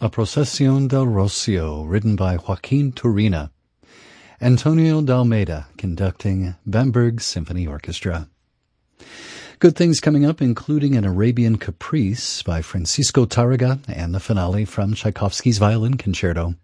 A Procesión del Rocío, written by Joaquin Turina. Antonio Dalmeida conducting Bamberg Symphony Orchestra. Good things coming up, including an Arabian Caprice by Francisco Tárrega and the finale from Tchaikovsky's Violin Concerto.